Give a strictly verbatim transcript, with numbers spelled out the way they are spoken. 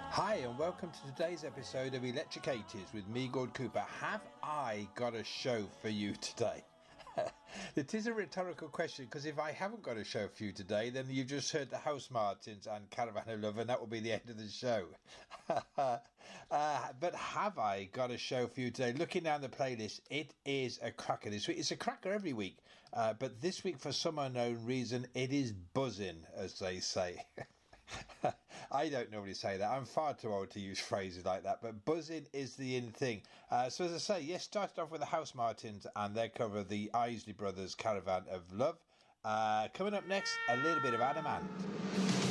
Hi and welcome to today's episode of Electricators with me, Gord Cooper. Have I got a show for you today? It is a rhetorical question, because if I haven't got a show for you today, then you've just heard the Housemartins and Caravan of Love, and that will be the end of the show. uh, but have I got a show for you today? Looking down the playlist, it is a cracker this week. It's a cracker every week, uh, but this week, for some unknown reason, it is buzzing, as they say. I don't normally say that. I'm far too old to use phrases like that, but buzzing is the in thing. Uh, so as I say, yes, started off with the Housemartins and their cover of the Isley Brothers' Caravan of Love. Uh, coming up next, a little bit of Adamant.